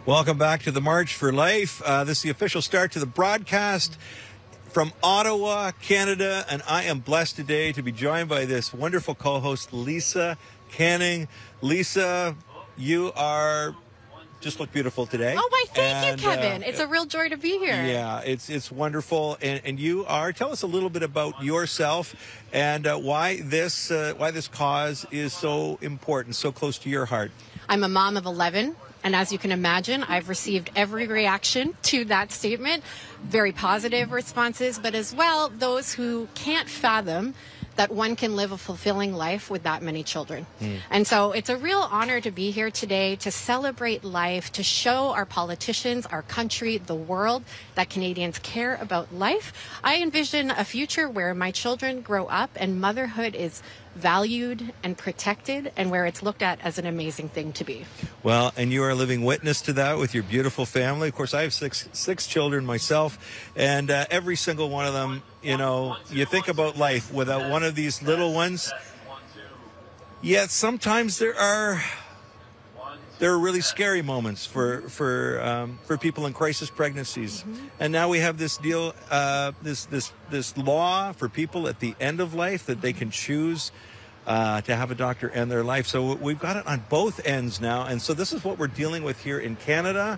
Welcome back to the March for Life. This is the official start to the broadcast from Ottawa, Canada, and I am blessed today to be joined by this wonderful co-host, Lisa Canning. Lisa, you just look beautiful today. Oh, why, thank you, Kevin. It's a real joy to be here. Yeah, it's wonderful. And you tell us a little bit about yourself and why this cause is so important, so close to your heart. I'm a mom of 11. And as you can imagine, I've received every reaction to that statement, very positive responses, but as well, those who can't fathom that one can live a fulfilling life with that many children. And so it's a real honor to be here today to celebrate life, to show our politicians, our country, the world, that Canadians care about life. I envision a future where my children grow up and motherhood is valued and protected, and where it's looked at as an amazing thing to be. Well, and you are a living witness to that with your beautiful family. Of course, I have six children myself, and every single one of them, you think about life without one of these little ones. Yet sometimes there are really scary moments for people in crisis pregnancies. And now we have this deal, this law for people at the end of life that they can choose to have a doctor end their life. So we've got it on both ends now. And so this is what we're dealing with here in Canada.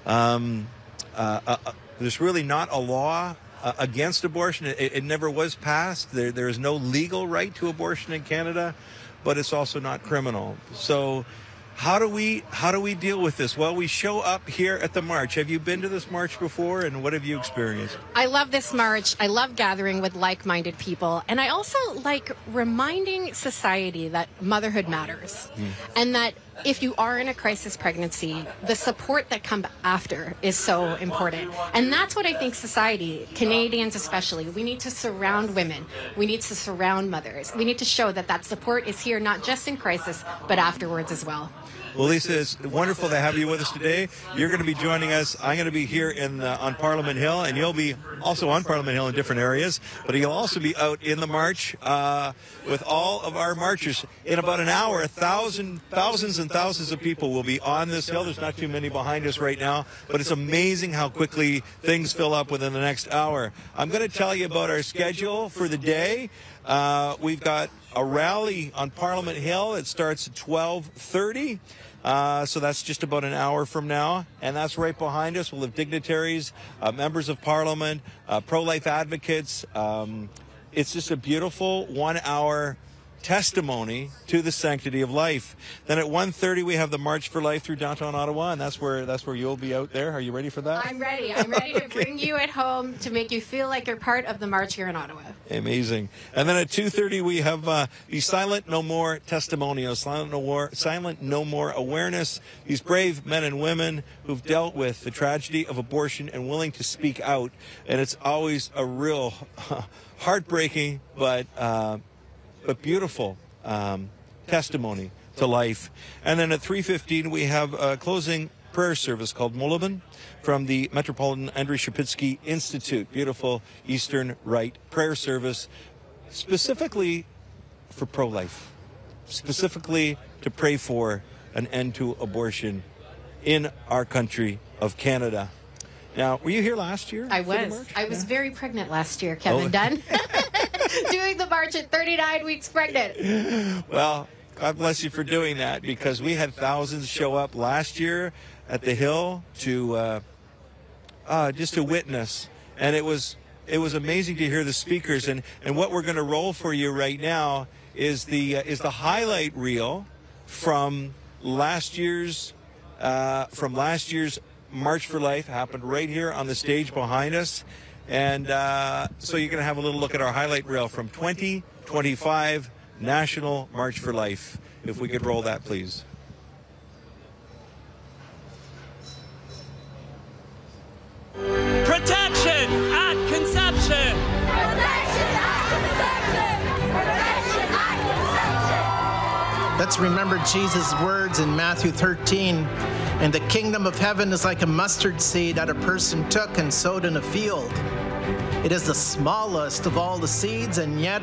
There's really not a law against abortion. It never was passed. There is no legal right to abortion in Canada, but it's also not criminal. So how do we deal with this? Well, we show up here at the march. Have you been to this march before, and what have you experienced? I love this march. I love gathering with like-minded people, and I also like reminding society that motherhood matters, and that if you are in a crisis pregnancy, the support that comes after is so important. And that's what I think society, Canadians especially, we need to surround women. We need to surround mothers. We need to show that support is here not just in crisis, but afterwards as well. Well, Lisa, it's wonderful to have you with us today. You're going to be joining us. I'm going to be here on Parliament Hill, and you'll be also on Parliament Hill in different areas. But you'll also be out in the march with all of our marchers. In about an hour, thousands and thousands of people will be on this hill. There's not too many behind us right now, but it's amazing how quickly things fill up within the next hour. I'm going to tell you about our schedule for the day. We've got a rally on Parliament Hill. It starts at 12:30. So that's just about an hour from now. And that's right behind us. We'll have dignitaries, members of Parliament, pro-life advocates. It's just a beautiful 1 hour testimony to the sanctity of life. Then at 1:30 we have the March for Life through downtown Ottawa, and that's where you'll be out there. Are you ready for that? I'm ready. I'm ready to bring you at home to make you feel like you're part of the march here in Ottawa. Amazing. And then at 2:30 we have the Silent No More testimonials, Silent No More awareness. These brave men and women who've dealt with the tragedy of abortion and willing to speak out. And it's always a real heartbreaking but beautiful testimony to life. And then at 3:15 we have a closing prayer service called Moleben from the Metropolitan Andrei Shepitsky Institute. Beautiful Eastern Rite prayer service specifically for pro-life, specifically to pray for an end to abortion in our country of Canada. Now, were you here last year? I was. I was very pregnant last year, Kevin Dunn. Doing the march at 39 weeks pregnant. Well, God bless you for doing that, because we had thousands show up last year at the Hill to just to witness, and it was amazing to hear the speakers. And what we're going to roll for you right now is the highlight reel from last year's March for Life. Happened right here on the stage behind us. And so you're going to have a little look at our highlight reel from 2025 National March for Life. If we could roll that, please. Protection at conception. Protection at conception. Protection at conception. Let's remember Jesus' words in Matthew 13. And the kingdom of heaven is like a mustard seed that a person took and sowed in a field. It is the smallest of all the seeds, and yet